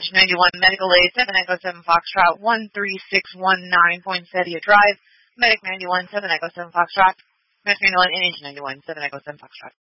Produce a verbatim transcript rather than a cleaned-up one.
H ninety-one, Medical Aid, seven Echo seven Foxtrot, one three six one nine Poinsettia Drive, Medic ninety-one, seven Echo seven Foxtrot, Medic ninety-one, N H ninety-one, seven Echo seven Foxtrot.